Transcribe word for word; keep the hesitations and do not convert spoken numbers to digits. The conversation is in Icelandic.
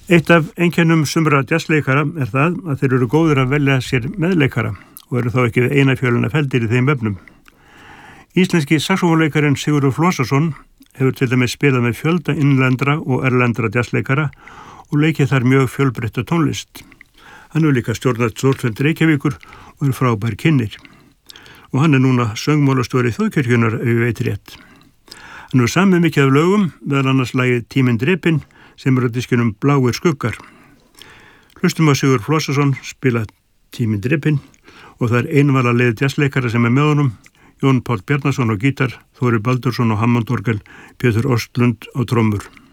Eitt af einkennum sumra jazzleikara er það að þeir eru góðir að velja sér meðleikara og eru þá ekki við eina fjöluna feldir í þeim efnum. Íslenski saxófónleikarinn Sigurður Flosason hefur til dæmis spilað með fjölda innlendra og erlendra jazzleikara og leikið þar mjög fjölbreytta tónlist. Hann hefur líka stjórnað Stórfund Reykjavíkur og er frábær kynnir. Og hann er núna söngmálastjóri Þjóðkirkjunnar ef ég veit rétt. Hann hefur samið mikið af lögum, meðal annars lagið Tíminn drepinn, sem er á diskinum Bláir skuggar. Hlustum á Sigurð Flosason spila Tíminn drepinn og það er einvala leið jazzleikara sem er með honum, Jón Páll Bjarnason á gítar, Þóri Baldursson á hammondorgel, Pétur Ostlund á trommur.